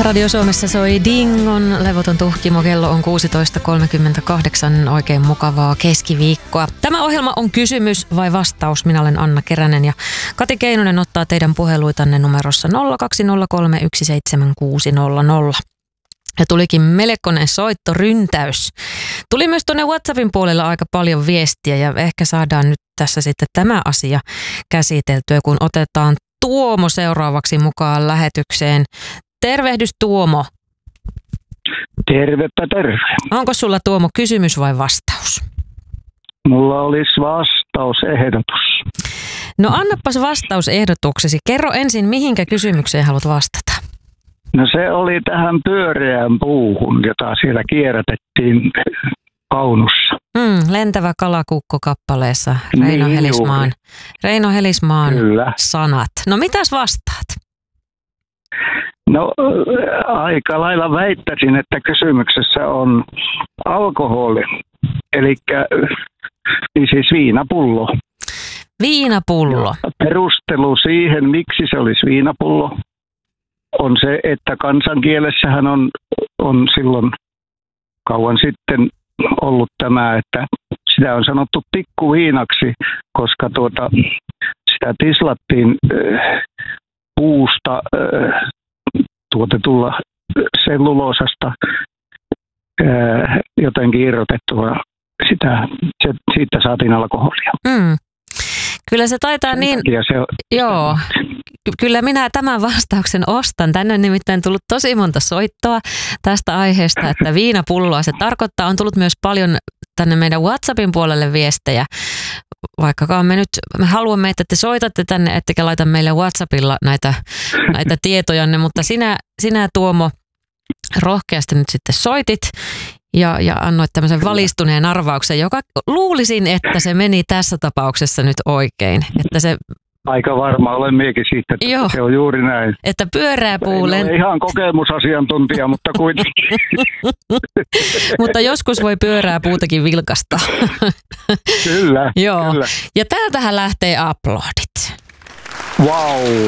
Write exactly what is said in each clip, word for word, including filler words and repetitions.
Radio Suomessa soi Dingon levoton tuhkimo. Kello on kuusitoista kolmekymmentäkahdeksan. Oikein mukavaa keskiviikkoa. Tämä ohjelma on kysymys vai vastaus. Minä olen Anna Keränen ja Kati Keinonen ottaa teidän puheluitanne numerossa nolla kaksi nolla kolme yksi seitsemän kuusi nolla nolla. Ja tulikin melkoinen soittoryntäys. Tuli myös tuonne WhatsAppin puolella aika paljon viestiä ja ehkä saadaan nyt tässä sitten tämä asia käsiteltyä, kun otetaan Tuomo seuraavaksi mukaan lähetykseen. Tervehdys Tuomo. Tervepä terve. Onko sulla Tuomo kysymys vai vastaus? Mulla olisi vastausehdotus. No annapas vastausehdotuksesi. Kerro ensin, mihinkä kysymykseen haluat vastata. No se oli tähän pyöreään puuhun, jota siellä kierrätettiin Kaunussa. Mm, lentävä kalakukko kappaleessa Reino Niin Helismaan, Reino Helismaan Kyllä. sanat. No mitäs vastaat? No aika lailla väittäisin, että kysymyksessä on alkoholi, eli niin siis viinapullo. Viinapullo. Ja perustelu siihen, miksi se olisi viinapullo, on se, että kansankielessähän on, on silloin kauan sitten ollut tämä, että sitä on sanottu pikkuviinaksi, koska tuota, sitä tislattiin äh, puusta äh, tuotetulla selluloosasta äh, jotenkin irrotettua. Sitä, se, siitä saatiin alkoholia. Mm. Kyllä se taitaa niin, se on... joo, kyllä minä tämän vastauksen ostan. Tänne on nimittäin tullut tosi monta soittoa tästä aiheesta, että viinapulloa se tarkoittaa. On tullut myös paljon tänne meidän WhatsAppin puolelle viestejä. Vaikkakaan me nyt, me haluamme, että te soitatte tänne, ettekä laita meille WhatsAppilla näitä, näitä tietojanne, mutta sinä, sinä Tuomo rohkeasti nyt sitten soitit. Ja, ja annoit tämmöisen valistuneen arvauksen, joka luulisin, että se meni tässä tapauksessa nyt oikein. Että se, aika varma olen miekin siitä, että joo, se on juuri näin. Että pyöreä puu... En ole ihan kokemusasiantuntija, mutta kuitenkin. Mutta joskus voi pyörää puutakin vilkastaa. Kyllä, joo. kyllä. Ja täältähän lähtee aplodit. Wow.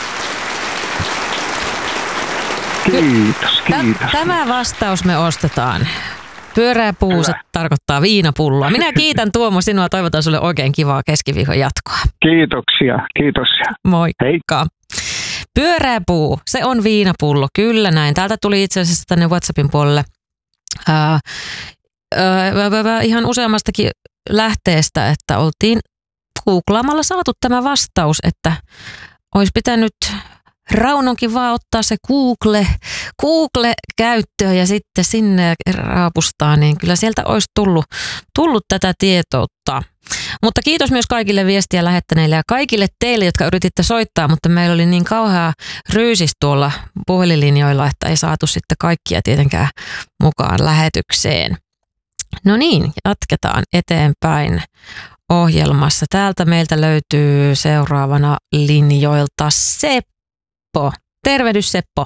Kiitos, kiitos. Tämä vastaus me ostetaan. Pyöreä puu, se tarkoittaa viinapulloa. Minä kiitän Tuomo sinua, toivotan sulle oikein kivaa keskiviikon jatkoa. Kiitoksia, kiitos. Moikka. Heikka. Pyöreä puu, se on viinapullo, kyllä näin. Täältä tuli itse asiassa tänne WhatsAppin puolelle ää, ää, ihan useammastakin lähteestä, että oltiin googlaamalla saatu tämä vastaus, että olisi pitänyt... Raunonkin vaan ottaa se Google, Google käyttöön ja sitten sinne raapustaa, niin kyllä sieltä olisi tullut, tullut tätä tietoutta. Mutta kiitos myös kaikille viestiä lähettäneille ja kaikille teille, jotka yrititte soittaa, mutta meillä oli niin kauhea ryysis tuolla puhelinlinjoilla, että ei saatu sitten kaikkia tietenkään mukaan lähetykseen. No niin, jatketaan eteenpäin ohjelmassa. Täältä meiltä löytyy seuraavana linjoilta Seppo. Seppo. Tervehdys Seppo.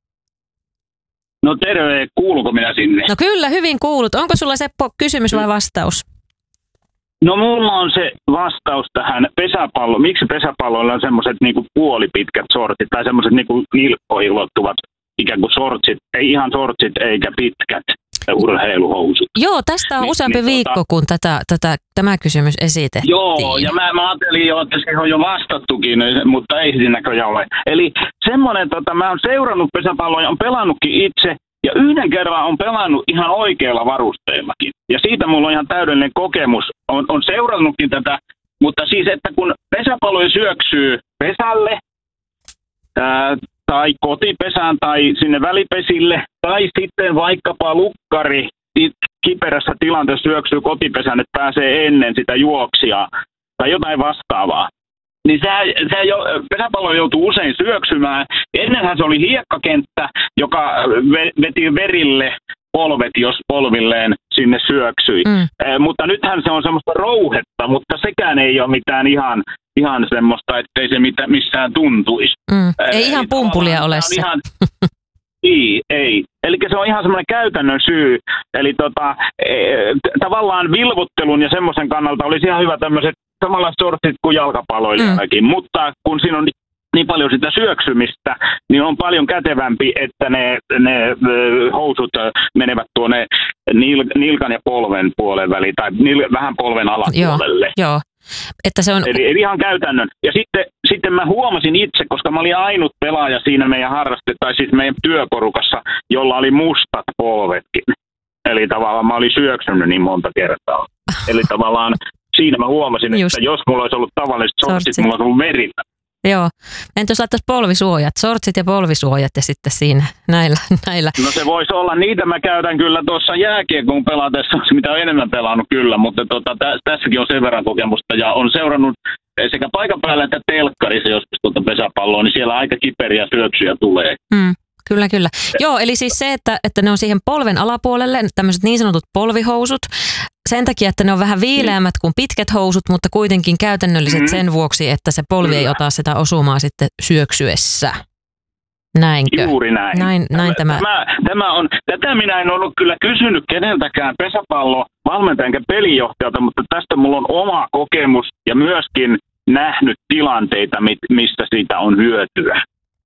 No terve, kuuluuko minä sinne? No kyllä, hyvin kuulut. Onko sulla Seppo kysymys vai vastaus? No mulla on se vastaus tähän pesäpallo. Miksi pesäpalloilla on semmoiset niinku puolipitkät sortsit tai semmoiset niinku nilkkoihin ulottuvat ikään kuin sortsit, ei ihan sortsit eikä pitkät urheiluhousut. Joo, tästä on niin, useampi niin, viikko, tota, kun tätä, tätä, tämä kysymys esitettiin. Joo, ja mä, mä ajattelin jo, että siihen on jo vastattukin, mutta ei siinä näköjään ole. Eli semmoinen, tota, mä oon seurannut pesäpalloa ja on pelannutkin itse, ja yhden kerran on pelannut ihan oikeilla varusteillakin. Ja siitä mulla on ihan täydellinen kokemus. On, on seurannutkin tätä, mutta siis, että kun pesäpallo syöksyy pesälle, ää, tai kotipesään tai sinne välipesille, tai sitten vaikkapa lukkari kiperässä tilanteessa syöksyy kotipesään, että pääsee ennen sitä juoksijaa tai jotain vastaavaa. Niin se, se jo, pesäpallo joutuu usein syöksymään. Ennenhän se oli hiekkakenttä, joka veti verille polvet, jos polvilleen sinne syöksyi. Mm. Eh, mutta nythän se on semmoista rouhetta, mutta sekään ei ole mitään ihan, ihan semmoista, ettei se mitä, missään tuntuisi. Mm. Ei eh, ihan pumpulia ole se. Ihan, ei, ei. Eli se on ihan semmoinen käytännön syy. Eli tota, eh, tavallaan vilvottelun ja semmoisen kannalta olisi ihan hyvä tämmöiset samanlaiset sortsit kuin jalkapalloilijallakin. Mm. Mutta kun siinä on niin paljon sitä syöksymistä, niin on paljon kätevämpi, että ne, ne housut menevät tuonne nil, nilkan ja polven puolen väliin, tai nil, vähän polven alapuolelle. Joo, joo. Että se on... Eli, eli ihan käytännön. Ja sitten, sitten mä huomasin itse, koska mä olin ainut pelaaja siinä meidän harraste, tai siis meidän työporukassa, jolla oli mustat polvetkin. Eli tavallaan mä olin syöksynyt niin monta kertaa. Eli tavallaan siinä mä huomasin, Just. että jos mulla olisi ollut tavalliset sortsit, mulla olisi ollut verillä. Joo. Entä jos laittaisi polvisuojat, sortsit ja polvisuojat ja sitten siinä näillä, näillä. No se voisi olla, niitä mä käytän kyllä tuossa jääkiekon pelatessa, mitä on enemmän pelannut kyllä, mutta tota, tä, tässäkin on sen verran kokemusta ja on seurannut sekä paikan päällä että telkkarissa joskus tuota pesäpalloa, niin siellä aika kiperiä syöksyjä tulee. Hmm. Kyllä, kyllä. Joo, eli siis se, että, että ne on siihen polven alapuolelle, tämmöiset niin sanotut polvihousut, sen takia, että ne on vähän viileämmät kuin pitkät housut, mutta kuitenkin käytännölliset mm. sen vuoksi, että se polvi kyllä. ei ota sitä osumaa sitten syöksyessä. Näinkö? Juuri näin. Näin, näin tämä. Tämä, tämä on, tätä minä en ollut kyllä kysynyt keneltäkään pesäpallovalmentajan enkä pelijohtajalta, mutta tästä mulla on oma kokemus ja myöskin nähnyt tilanteita, mistä siitä on hyötyä.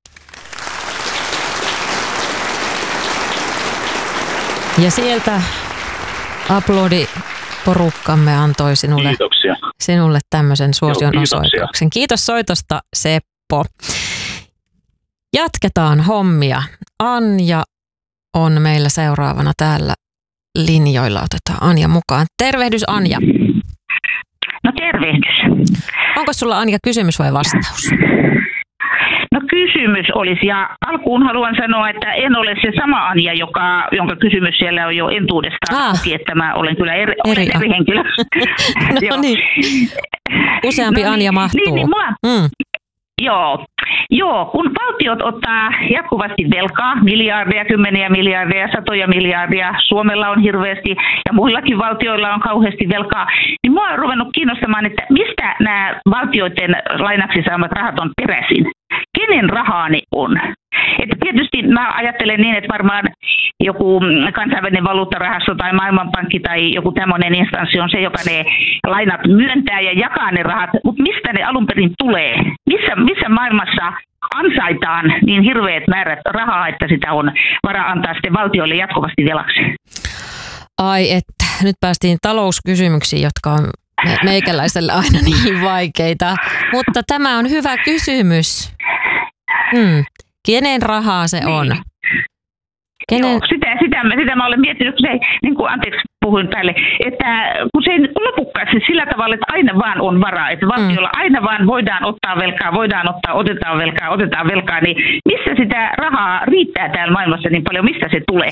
Ja sieltä aplodiporukkamme antoi sinulle, sinulle tämmöisen suosion Joo, osoituksen. Kiitos soitosta, Seppo. Jatketaan hommia. Anja on meillä seuraavana täällä linjoilla. Otetaan Anja mukaan. Tervehdys, Anja. No tervehdys. Onko sulla, Anja, kysymys vai vastaus? No kysymys olisi, ja alkuun haluan sanoa, että en ole se sama Anja, joka, jonka kysymys siellä on jo entuudestaan ah. koki, että mä olen kyllä eri, eri, olen eri henkilö. No niin. Useampi no, Anja mahtuu. Niin, niin, mua, mm. Joo. Joo, kun valtiot ottaa jatkuvasti velkaa, miljardeja, kymmeniä miljardeja, satoja miljardeja, Suomella on hirveästi ja muillakin valtioilla on kauheasti velkaa, niin mua on ruvennut kiinnostamaan, että mistä nämä valtioiden lainaksi saamat rahat on peräisin? Kenen rahaa ne on? Että tietysti mä ajattelen niin, että varmaan joku kansainvälinen valuuttarahasto tai maailmanpankki tai joku tämmöinen instanssi on se, joka ne lainat myöntää ja jakaa ne rahat, mutta mistä ne alun perin tulee? Missä, missä maailmassa ansaitaan niin hirveät määrät rahaa, että sitä on varaa antaa sitten valtioille jatkuvasti velaksi? Ai että, nyt päästiin talouskysymyksiin, jotka on meikäläiselle aina niin vaikeita, mutta tämä on hyvä kysymys. Hmm. Kenen rahaa se on? Kenen... Joo, sitä, sitä, sitä mä olen miettinyt, kun se, niin kuin, anteeksi puhuin päälle, että kun se ei lopukkaasti sillä tavalla, että aina vaan on varaa, että valtiolla mm. aina vaan voidaan ottaa velkaa, voidaan ottaa, otetaan velkaa, otetaan velkaa, niin missä sitä rahaa riittää täällä maailmassa niin paljon, mistä se tulee?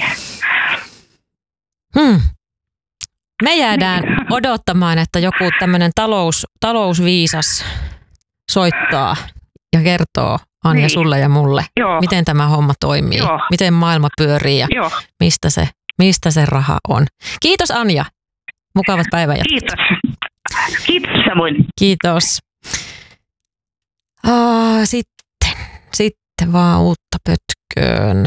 Hmm. Me jäädään odottamaan, että joku tämmöinen talous, talousviisas soittaa ja kertoo, Anja, niin. sulle ja mulle, Joo. miten tämä homma toimii, Joo. miten maailma pyörii ja mistä se, mistä se raha on. Kiitos, Anja. Mukavat päivänjatkat. Kiitos. Kiitos samoin. Kiitos. Ah, sitten, sitten vaan uutta pötköön.